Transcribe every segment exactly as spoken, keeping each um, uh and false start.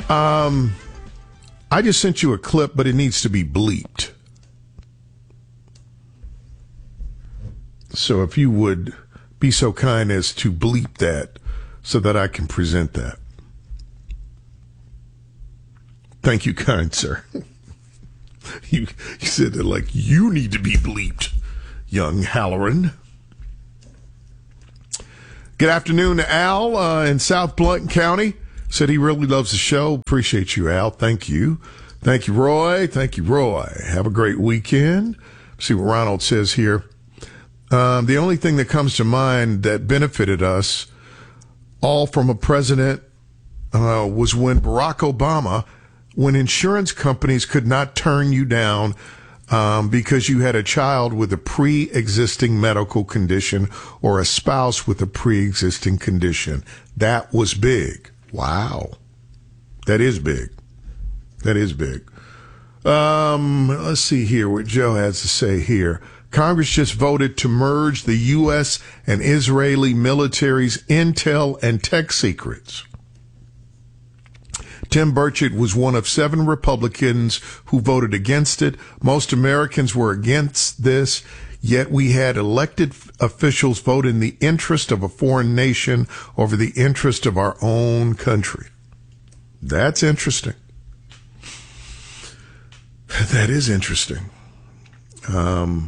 Um, I just sent you a clip, but it needs to be bleeped. So if you would be so kind as to bleep that so that I can present that. Thank you, kind sir. you, you said that like you need to be bleeped, young Halloran. Good afternoon to Al uh, in South Blount County. Said he really loves the show. Appreciate you, Al. Thank you. Thank you, Roy. Thank you, Roy. Have a great weekend. See what Ronald says here. Um, the only thing that comes to mind that benefited us all from a president uh, was when Barack Obama, when insurance companies could not turn you down um, because you had a child with a pre-existing medical condition or a spouse with a pre-existing condition. That was big. Wow. That is big. That is big. Um, let's see here what Joe has to say here. Congress just voted to merge the U S and Israeli military's intel and tech secrets. Tim Burchett was one of seven Republicans who voted against it. Most Americans were against this, yet we had elected officials vote in the interest of a foreign nation over the interest of our own country. That's interesting. That is interesting. Um,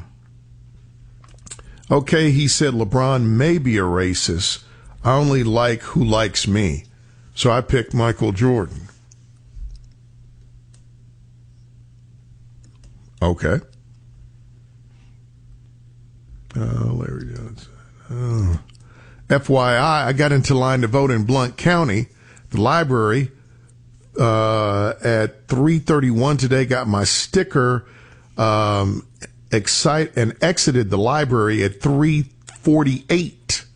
okay, he said LeBron may be a racist. I only like who likes me. So I picked Michael Jordan. Okay. Uh, Larry Johnson. Oh. F Y I, I got into line to vote in Blount County. The library uh, at three thirty-one today got my sticker um, excite and exited the library at three forty-eight.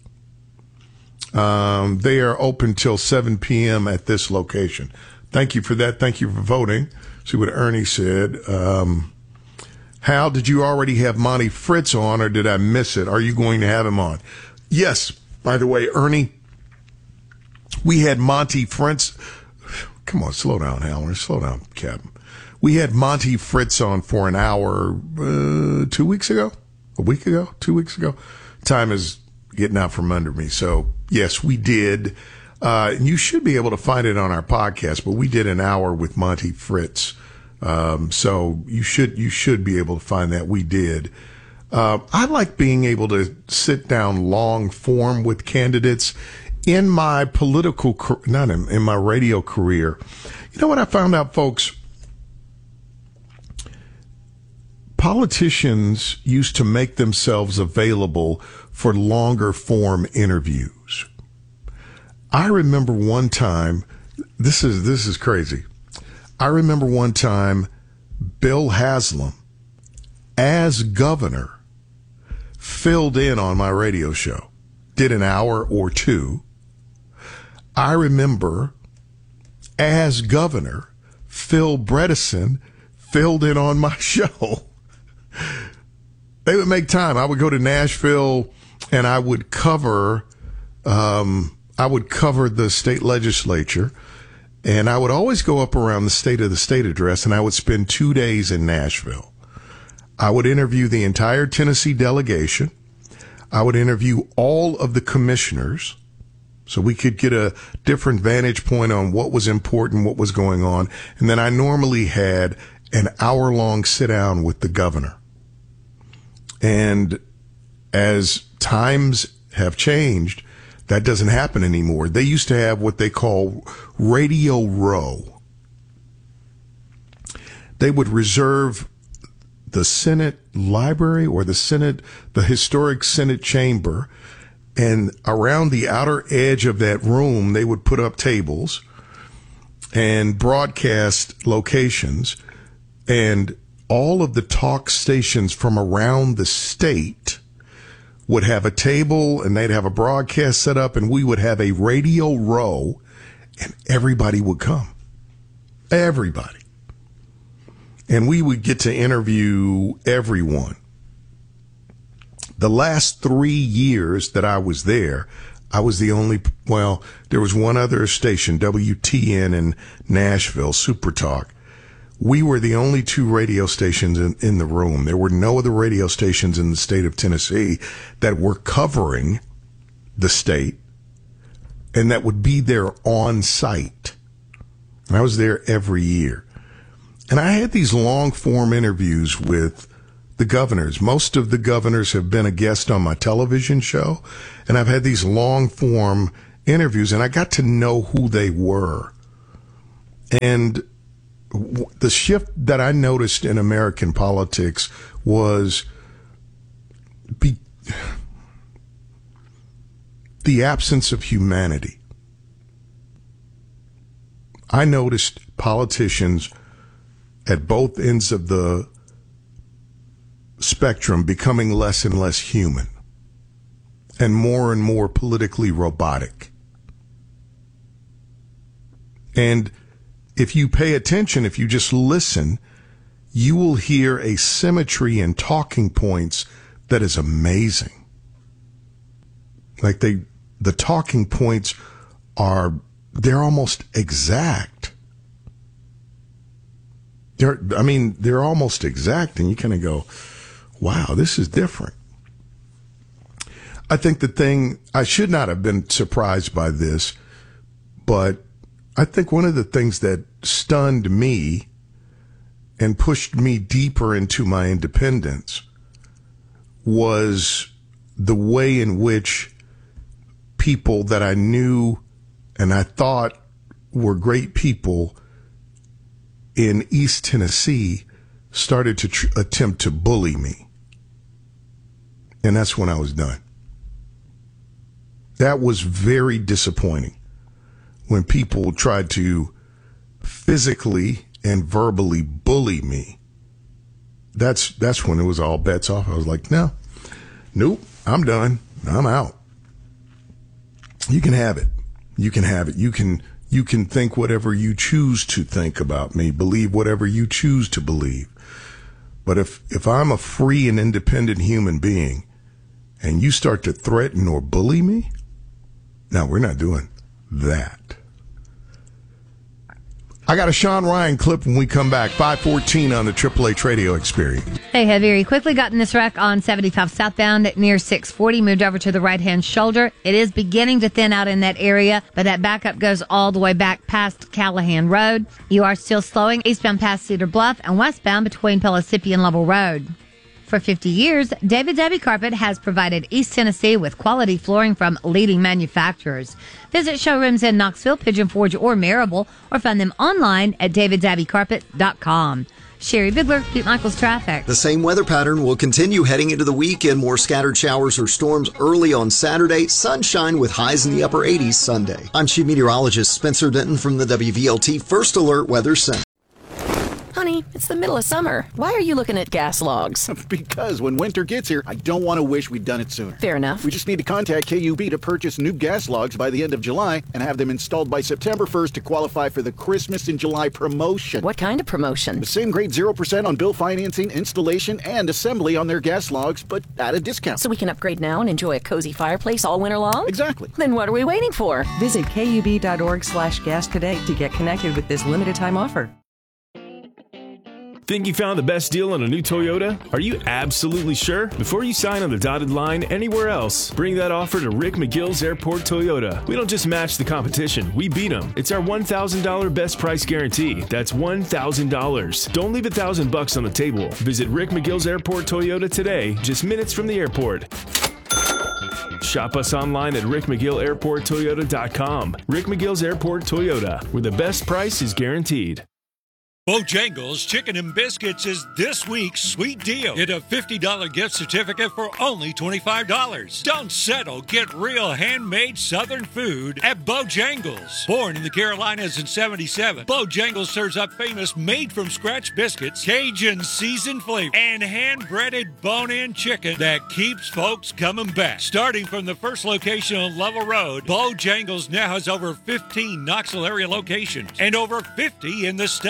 Um, they are open till seven p.m. at this location. Thank you for that. Thank you for voting. See what Ernie said. Um, Hal, did you already have Monty Fritz on, or did I miss it? Are you going to have him on? Yes. By the way, Ernie, we had Monty Fritz. Come on, slow down, Hal. Slow down, Captain. We had Monty Fritz on for an hour uh, two weeks ago, a week ago, two weeks ago. Time is getting out from under me. So, yes, we did. Uh, and you should be able to find it on our podcast, but we did an hour with Monty Fritz. Um, so you should, you should be able to find that. We did. Uh, I like being able to sit down long form with candidates in my political, not in, in my radio career. You know what I found out, folks? Politicians used to make themselves available for longer form interviews. I remember one time, this is, this is crazy. I remember one time Bill Haslam, as governor, filled in on my radio show, did an hour or two. I remember, as governor, Phil Bredesen filled in on my show. They would make time. I would go to Nashville and I would cover, um, I would cover the state legislature. And I would always go up around the State of the State address, and I would spend two days in Nashville. I would interview the entire Tennessee delegation. I would interview all of the commissioners so we could get a different vantage point on what was important, what was going on. And then I normally had an hour-long sit-down with the governor. And as times have changed, that doesn't happen anymore. They used to have what they call Radio Row. They would reserve the Senate library or the Senate, the historic Senate chamber, and around the outer edge of that room, they would put up tables and broadcast locations, and all of the talk stations from around the state would have a table, and they'd have a broadcast set up, and we would have a Radio Row, and everybody would come. Everybody. And we would get to interview everyone. The last three years that I was there, I was the only, well, there was one other station, W T N in Nashville, Super Talk. We were the only two radio stations in, in the room. There were no other radio stations in the state of Tennessee that were covering the state and that would be there on site. And I was there every year. And I had these long form interviews with the governors. Most of the governors have been a guest on my television show, and I've had these long form interviews, and I got to know who they were. And w- the shift that I noticed in American politics was be- the absence of humanity. I noticed politicians at both ends of the spectrum becoming less and less human and more and more politically robotic. And if you pay attention, if you just listen, you will hear a symmetry in talking points that is amazing. Like they, the talking points are, they're almost exact. They're, I mean, they're almost exact, and you kind of go, wow, this is different. I think the thing, I should not have been surprised by this, but I think one of the things that stunned me and pushed me deeper into my independence was the way in which people that I knew and I thought were great people in East Tennessee started to tr- attempt to bully me. And that's when I was done. That was very disappointing when people tried to physically and verbally bully me. That's that's when it was all bets off. I was like, no, nope, I'm done. I'm out. You can have it. You can have it. You can you can think whatever you choose to think about me, believe whatever you choose to believe. But if, if I'm a free and independent human being and you start to threaten or bully me, no, we're not doing that. I got a Sean Ryan clip when we come back, five fourteen on the Triple H Radio Experience. They have very quickly gotten this wreck on seventy-five southbound near six forty, moved over to the right-hand shoulder. It is beginning to thin out in that area, but that backup goes all the way back past Callahan Road. You are still slowing eastbound past Cedar Bluff and westbound between Pellissippi and Level Road. For fifty years, David Debbie Carpet has provided East Tennessee with quality flooring from leading manufacturers. Visit showrooms in Knoxville, Pigeon Forge, or Marable, or find them online at david dabby carpet dot com. Sherry Bigler, Pete Michaels Traffic. The same weather pattern will continue heading into the weekend. More scattered showers or storms early on Saturday. Sunshine with highs in the upper eighties Sunday. I'm Chief Meteorologist Spencer Denton from the W V L T First Alert Weather Center. Honey, it's the middle of summer. Why are you looking at gas logs? Because when winter gets here, I don't want to wish we'd done it sooner. Fair enough. We just need to contact K U B to purchase new gas logs by the end of July and have them installed by September first to qualify for the Christmas in July promotion. What kind of promotion? The same grade zero percent on bill financing, installation, and assembly on their gas logs, but at a discount. So we can upgrade now and enjoy a cozy fireplace all winter long? Exactly. Then what are we waiting for? Visit kub.org slash gas today to get connected with this limited time offer. Think you found the best deal on a new Toyota? Are you absolutely sure? Before you sign on the dotted line anywhere else, bring that offer to Rick McGill's Airport Toyota. We don't just match the competition, we beat them. It's our one thousand dollars best price guarantee. That's one thousand dollars. Don't leave a thousand bucks on the table. Visit Rick McGill's Airport Toyota today, just minutes from the airport. Shop us online at rick mcgill airport toyota dot com. Rick McGill's Airport Toyota, where the best price is guaranteed. Bojangles Chicken and Biscuits is this week's sweet deal. Get a fifty dollars gift certificate for only twenty-five dollars. Don't settle. Get real handmade Southern food at Bojangles. Born in the Carolinas in seventy-seven, Bojangles serves up famous made-from-scratch biscuits, Cajun seasoned flavor, and hand-breaded bone-in chicken that keeps folks coming back. Starting from the first location on Level Road, Bojangles now has over fifteen Knoxville area locations and over fifty in the state. So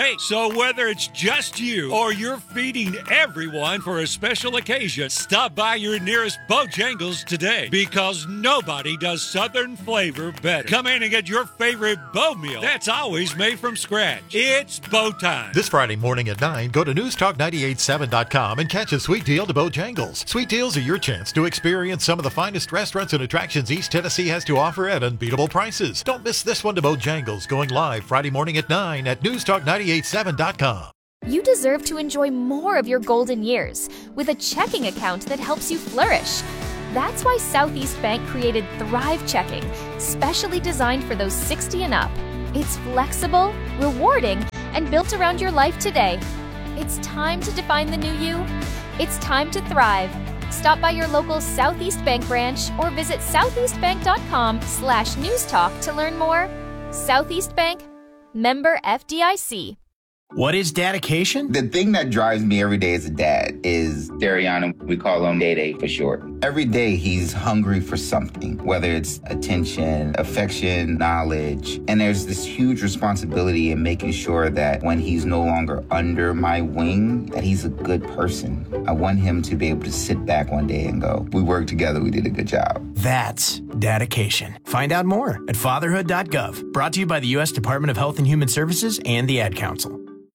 So whether it's just you or you're feeding everyone for a special occasion, stop by your nearest Bojangles today, because nobody does Southern flavor better. Come in and get your favorite Bo meal that's always made from scratch. It's Bo time. This Friday morning at nine, go to news talk nine eight seven dot com and catch a sweet deal to Bojangles. Sweet deals are your chance to experience some of the finest restaurants and attractions East Tennessee has to offer at unbeatable prices. Don't miss this one to Bojangles, going live Friday morning at nine at news talk nine eight seven dot com. You deserve to enjoy more of your golden years with a checking account that helps you flourish. That's why Southeast Bank created Thrive Checking, specially designed for those sixty and up. It's flexible, rewarding, and built around your life today. It's time to define the new you. It's time to thrive. Stop by your local Southeast Bank branch or visit southeastbank.com slash newstalk to learn more. Southeast Bank, member F D I C. What is dedication? The thing that drives me every day as a dad is Dariana. We call him Day Day for short. Every day he's hungry for something, whether it's attention, affection, knowledge. And there's this huge responsibility in making sure that when he's no longer under my wing, that he's a good person. I want him to be able to sit back one day and go, we worked together, we did a good job. That's dedication. Find out more at fatherhood dot gov. Brought to you by the U S Department of Health and Human Services and the Ad Council.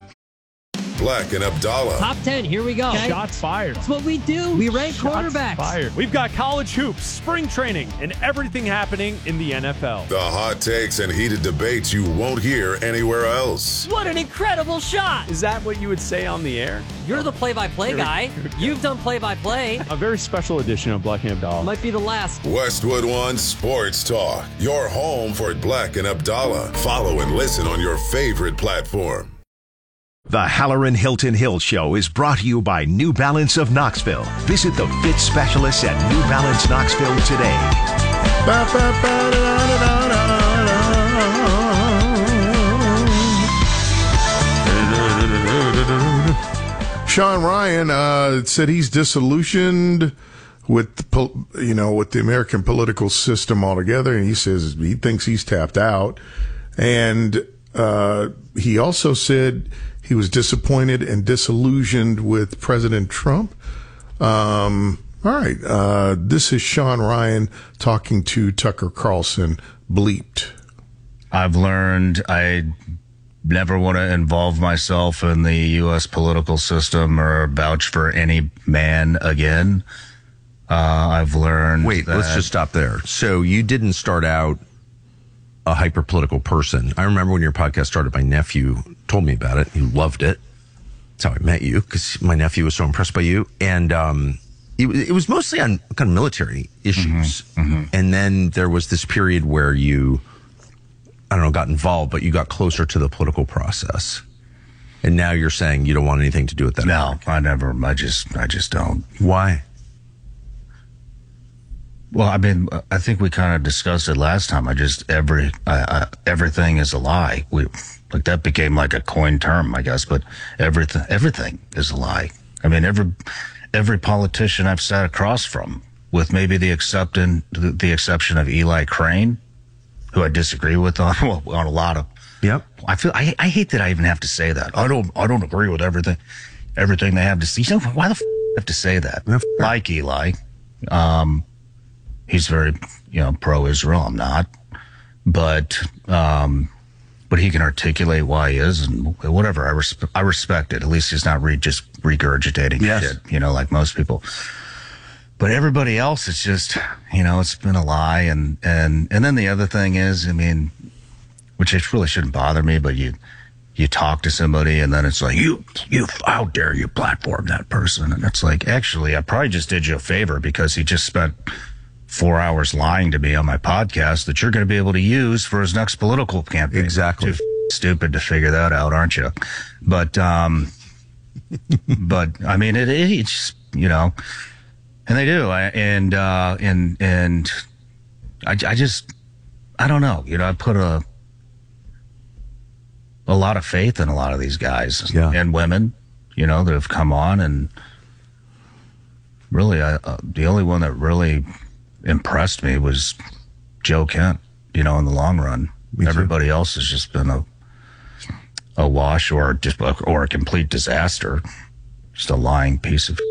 Black and Abdallah. Top ten, here we go. Okay. Shots fired. That's what we do. We rank Shots quarterbacks. Fired. We've got college hoops, spring training, and everything happening in the N F L. The hot takes and heated debates you won't hear anywhere else. What an incredible shot. Is that what you would say on the air? You're the play-by-play Here guy. You've done play-by-play. A very special edition of Black and Abdallah. Might be the last. Westwood One Sports Talk. Your home for Black and Abdallah. Follow and listen on your favorite platform. The Halloran Hilton Hill Show is brought to you by New Balance of Knoxville. Visit the fit specialists at New Balance Knoxville today. Ba, ba, ba, da, da, da, da. Sean Ryan uh, said he's disillusioned with the, you know, with the American political system altogether, and he says he thinks he's tapped out. And uh, he also said he was disappointed and disillusioned with President Trump. Um, all right. Uh, this is Sean Ryan talking to Tucker Carlson, bleeped. I've learned I never want to involve myself in the U S political system or vouch for any man again. Uh, I've learned. Wait, that- let's just stop there. So you didn't start out a hyper-political person. I remember when your podcast started, my nephew told me about it. He loved it. That's how I met you, because my nephew was so impressed by you. And um, it, it was mostly on kind of military issues. Mm-hmm, mm-hmm. And then there was this period where you, I don't know, got involved, but you got closer to the political process. And now you're saying you don't want anything to do with that. No, work. I never, I just, I just don't. Why? Well, I mean, I think we kind of discussed it last time. I just, every, I, I, everything is a lie. We, like that became like a coined term, I guess, but everything, everything is a lie. I mean, every, every politician I've sat across from, with maybe the exception, the, the exception of Eli Crane, who I disagree with on, well, on a lot of. Yep. I feel, I, I hate that I even have to say that. I don't, I don't agree with everything, everything they have to say. You know, why the f- have to say that? Yeah, like Eli, um, he's very, you know, pro-Israel. I'm not, but, um, but he can articulate why he is and whatever. I respect, I respect it. At least he's not re- just regurgitating yes. shit, you know, like most people. But everybody else, it's just, you know, it's been a lie. And, and, and then the other thing is, I mean, which it really shouldn't bother me, but you, you talk to somebody and then it's like, you, you, how dare you platform that person? And it's like, actually, I probably just did you a favor because he just spent four hours lying to me on my podcast that you're going to be able to use for his next political campaign. Exactly. Too f- stupid to figure that out, aren't you? But, um, but I mean, it, it, it's, you know, and they do. I, and, uh, and, and I, I just, I don't know, you know, I put a, a lot of faith in a lot of these guys yeah. and women, you know, that have come on, and really, I, uh, the only one that really impressed me was Joe Kent, you know, in the long run. Me Everybody too. else has just been a, a wash or just or a complete disaster. Just a lying piece of.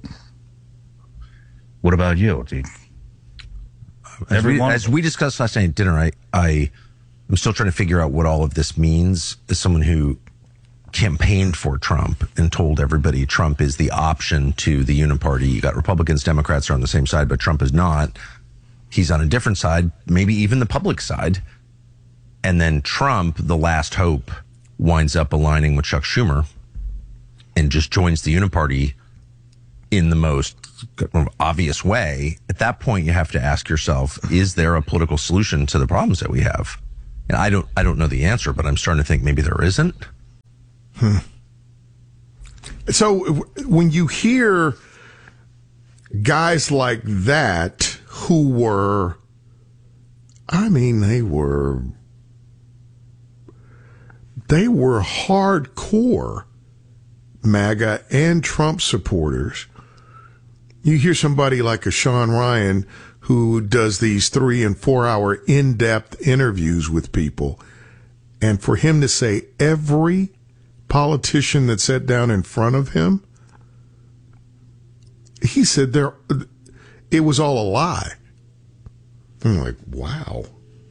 What about you? Do you as, we, as we discussed last night at dinner, I, I am still trying to figure out what all of this means as someone who campaigned for Trump and told everybody Trump is the option to the Uniparty. You got Republicans, Democrats are on the same side, but Trump is not. He's on a different side, maybe even the public side. And then Trump, the last hope, winds up aligning with Chuck Schumer and just joins the Uniparty in the most obvious way. At that point, you have to ask yourself, is there a political solution to the problems that we have? And I don't, I don't know the answer, but I'm starting to think maybe there isn't. Hmm. So when you hear guys like that who were, I mean, they were, they were hardcore MAGA and Trump supporters. You hear somebody like a Sean Ryan who does these three and four hour in-depth interviews with people. And for him to say every politician that sat down in front of him, he said there, it was all a lie. I'm like, wow.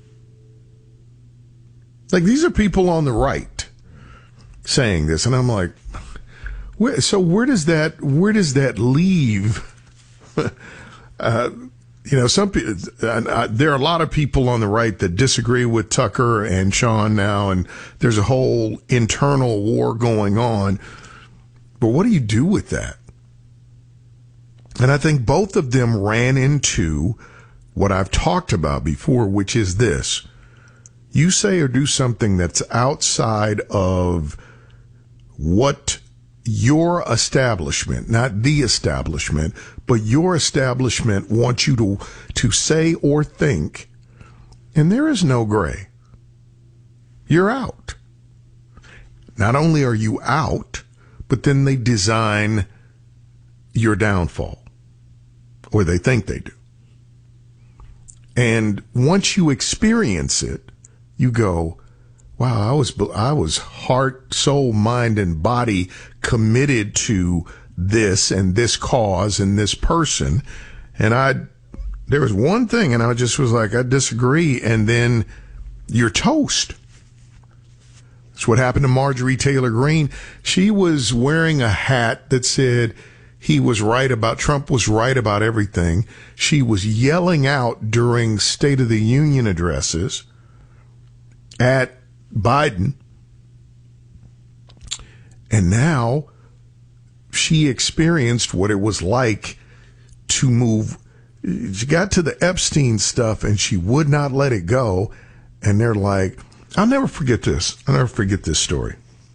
Like, these are people on the right saying this. And I'm like, where, so where does that, where does that leave? uh, you know, some people, uh, there are a lot of people on the right that disagree with Tucker and Sean now, and there's a whole internal war going on. But what do you do with that? And I think both of them ran into what I've talked about before, which is this. You say or do something that's outside of what your establishment, not the establishment, but your establishment wants you to, to say or think, and there is no gray. You're out. Not only are you out, but then they design your downfall, or they think they do. And once you experience it, you go, wow, I was, I was heart, soul, mind, and body committed to this and this cause and this person. And I, there was one thing, and I just was like, I disagree. And then you're toast. That's what happened to Marjorie Taylor Greene. She was wearing a hat that said he was right about, Trump was right about everything. She was yelling out during State of the Union addresses at Biden. And now she experienced what it was like to move. She got to the Epstein stuff and she would not let it go. And they're like, I'll never forget this. I'll never forget this story.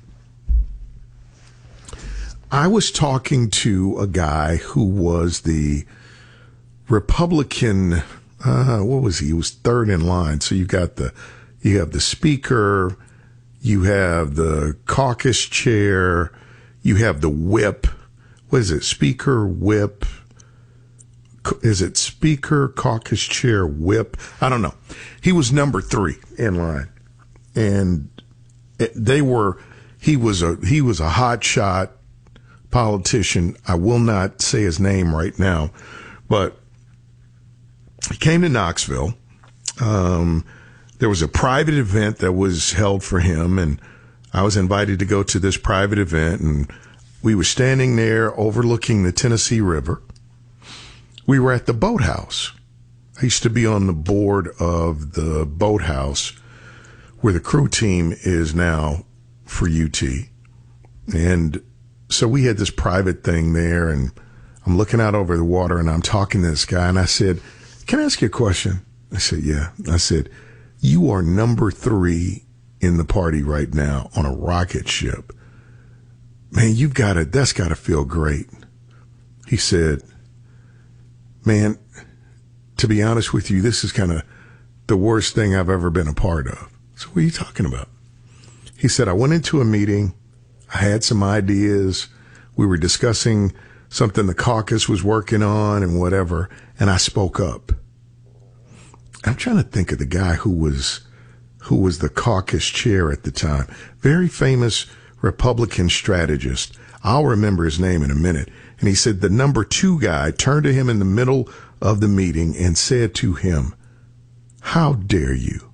I was talking to a guy who was the Republican, uh, what was he? He was third in line. So you got the, you have the speaker, you have the caucus chair, you have the whip. What is it? Speaker, whip. Is it speaker, caucus chair, whip? I don't know. He was number three in line. And they were, he was a, he was a hot shot politician. I will not say his name right now, but he came to Knoxville. Um, there was a private event that was held for him, and I was invited to go to this private event, and we were standing there overlooking the Tennessee River. We were at the boathouse. I used to be on the board of the boathouse where the crew team is now for U T. And so we had this private thing there, and I'm looking out over the water, and I'm talking to this guy, and I said, can I ask you a question? I said, yeah. I said, you are number three in the party right now on a rocket ship. Man, you've got to, that's got to feel great. He said, man, to be honest with you, this is kind of the worst thing I've ever been a part of. So what are you talking about? He said, I went into a meeting. I had some ideas. We were discussing something the caucus was working on and whatever, and I spoke up. I'm trying to think of the guy who was who was the caucus chair at the time, very famous Republican strategist. I'll remember his name in a minute. And he said the number two guy turned to him in the middle of the meeting and said to him, "How dare you?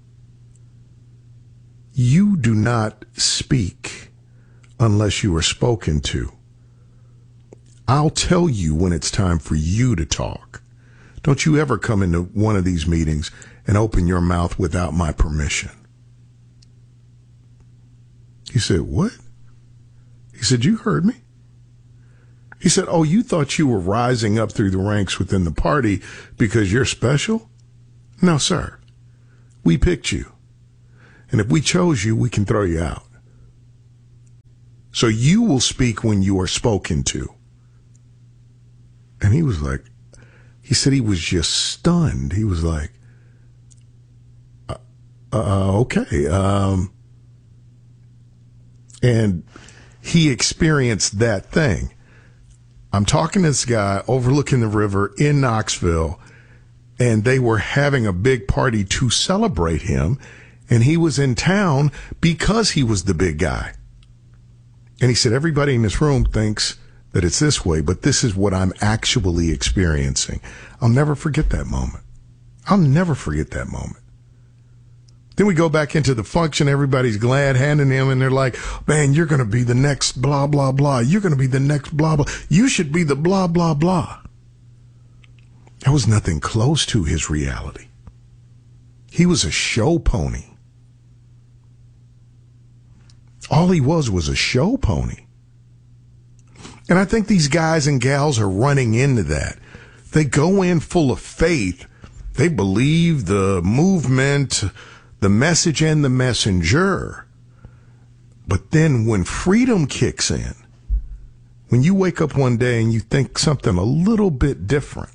You do not speak unless you are spoken to. I'll tell you when it's time for you to talk. Don't you ever come into one of these meetings and open your mouth without my permission." He said, "What?" He said, "You heard me." He said, "Oh, you thought you were rising up through the ranks within the party because you're special? No, sir. We picked you. And if we chose you, we can throw you out. So you will speak when you are spoken to." And he was like, he said he was just stunned. He was like, uh, uh, okay. Um, and he experienced that thing. I'm talking to this guy overlooking the river in Knoxville, and they were having a big party to celebrate him, and he was in town because he was the big guy. And he said, everybody in this room thinks that it's this way, but this is what I'm actually experiencing. I'll never forget that moment. I'll never forget that moment. Then we go back into the function. Everybody's glad handing him, and they're like, "Man, you're going to be the next blah, blah, blah. You're going to be the next blah, blah. You should be the blah, blah, blah." That was nothing close to his reality. He was a show pony. All he was was a show pony. And I think these guys and gals are running into that. They go in full of faith. They believe the movement, the message, and the messenger. But then when freedom kicks in, when you wake up one day and you think something a little bit different,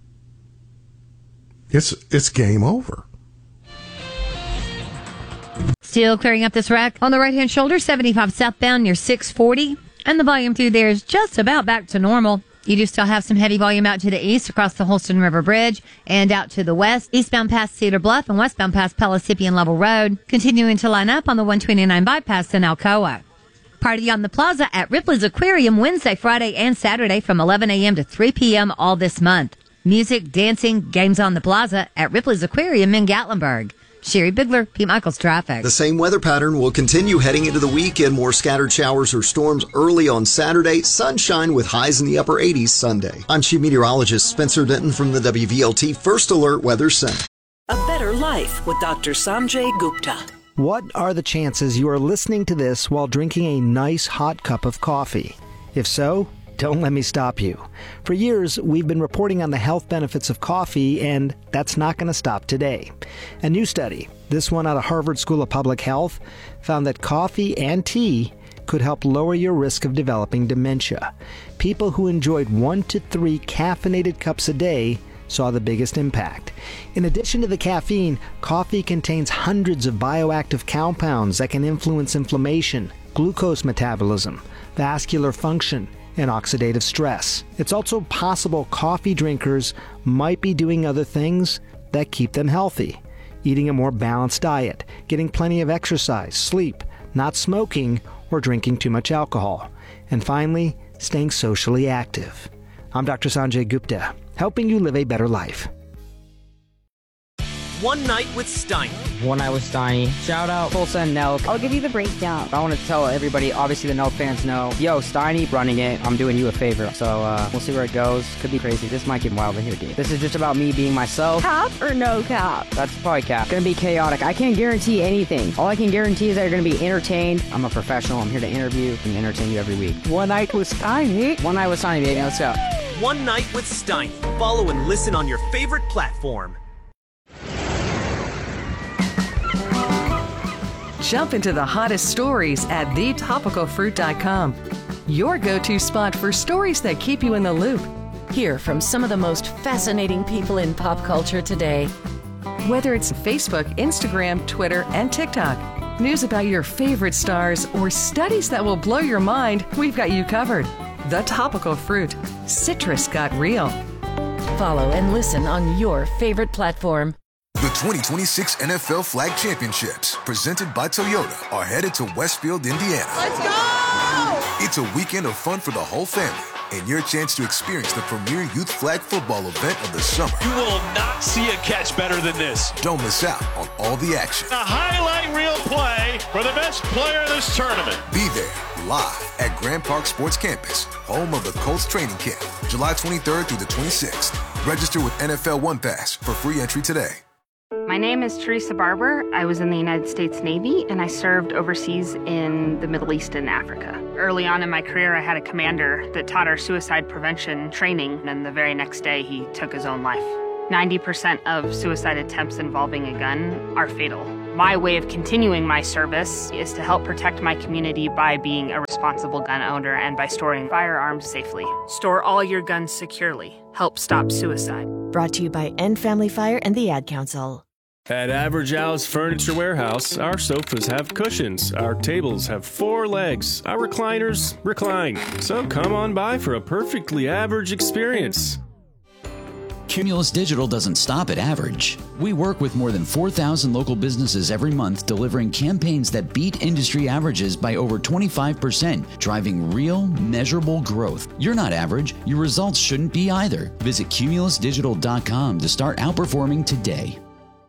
it's it's game over. Still clearing up this wreck on the right-hand shoulder, seventy-five southbound near six forty. And the volume through there is just about back to normal. You do still have some heavy volume out to the east across the Holston River Bridge and out to the west, eastbound past Cedar Bluff and westbound past Pellissippi and Level Road, continuing to line up on the one twenty-nine bypass in Alcoa. Party on the Plaza at Ripley's Aquarium Wednesday, Friday, and Saturday from eleven a.m. to three p.m. all this month. Music, dancing, games on the Plaza at Ripley's Aquarium in Gatlinburg. Sherry Bigler, Pete Michaels Traffic. The same weather pattern will continue heading into the weekend. More scattered showers or storms early on Saturday. Sunshine with highs in the upper eighties Sunday. I'm Chief Meteorologist Spencer Denton from the W V L T First Alert Weather Center. A better life with Doctor Sanjay Gupta. What are the chances you are listening to this while drinking a nice hot cup of coffee? If so, don't let me stop you. For years, we've been reporting on the health benefits of coffee, and that's not going to stop today. A new study, this one out of Harvard School of Public Health, found that coffee and tea could help lower your risk of developing dementia. People who enjoyed one to three caffeinated cups a day saw the biggest impact. In addition to the caffeine, coffee contains hundreds of bioactive compounds that can influence inflammation, glucose metabolism, vascular function, and oxidative stress. It's also possible coffee drinkers might be doing other things that keep them healthy. Eating a more balanced diet, getting plenty of exercise, sleep, not smoking, or drinking too much alcohol. And finally, staying socially active. I'm Doctor Sanjay Gupta, helping you live a better life. One Night with Steiny. One Night with Steiny. Shout out Tulsa and Nelk. I'll give you the breakdown. I want to tell everybody, obviously the Nelk fans know, yo, Steiny running it. I'm doing you a favor. So uh, we'll see where it goes. Could be crazy. This might get wild in here, dude. This is just about me being myself. Cap or no cap? That's probably cap. Gonna be chaotic. I can't guarantee anything. All I can guarantee is that you're gonna be entertained. I'm a professional. I'm here to interview and entertain you every week. One Night with Steiny. One Night with Steiny, baby. Let's go. One Night with Steiny. Follow and listen on your favorite platform. Jump into the hottest stories at the topical fruit dot com. Your go-to spot for stories that keep you in the loop. Hear from some of the most fascinating people in pop culture today. Whether it's Facebook, Instagram, Twitter, and TikTok, news about your favorite stars, or studies that will blow your mind, we've got you covered. The Topical Fruit. Citrus got real. Follow and listen on your favorite platform. The twenty twenty-six N F L Flag Championships, presented by Toyota, are headed to Westfield, Indiana. Let's go! It's a weekend of fun for the whole family and your chance to experience the premier youth flag football event of the summer. You will not see a catch better than this. Don't miss out on all the action. A highlight reel play for the best player in this tournament. Be there live at Grand Park Sports Campus, home of the Colts training camp, July twenty-third through the twenty-sixth. Register with N F L One Pass for free entry today. My name is Teresa Barber. I was in the United States Navy, and I served overseas in the Middle East and Africa. Early on in my career, I had a commander that taught our suicide prevention training, and the very next day, he took his own life. ninety percent of suicide attempts involving a gun are fatal. My way of continuing my service is to help protect my community by being a responsible gun owner and by storing firearms safely. Store all your guns securely. Help stop suicide. Brought to you by End Family Fire and the Ad Council. At Average Al's Furniture Warehouse, our sofas have cushions, our tables have four legs, our recliners recline. So come on by for a perfectly average experience. Cumulus Digital doesn't stop at average. We work with more than four thousand local businesses every month, delivering campaigns that beat industry averages by over twenty-five percent, driving real, measurable growth. You're not average. Your results shouldn't be either. Visit cumulus digital dot com to start outperforming today.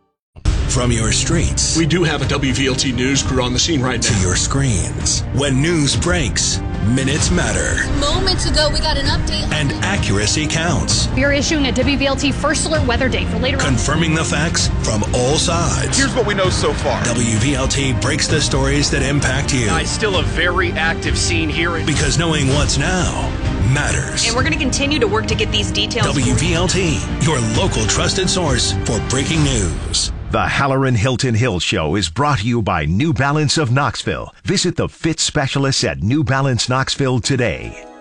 From your streets. We do have a W V L T news crew on the scene right now. To your screens. When news breaks, minutes matter. Moments ago, we got an update. And accuracy counts. We are issuing a W V L T First Alert weather day for later on. Confirming the facts from all sides. Here's what we know so far. W V L T breaks the stories that impact you. Uh, it's still a very active scene here. Because knowing what's now matters. And we're going to continue to work to get these details. W V L T, your local trusted source for breaking news. The Halloran Hilton Hill Show is brought to you by New Balance of Knoxville. Visit the fit specialists at New Balance Knoxville today.